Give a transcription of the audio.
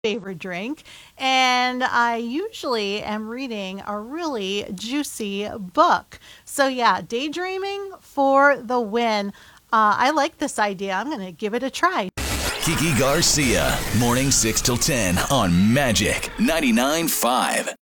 favorite drink, and I usually am reading a really juicy book. So, yeah, daydreaming for the win. I like this idea. I'm going to give it a try. Kiki Garcia, morning 6 till 10 on Magic 99.5.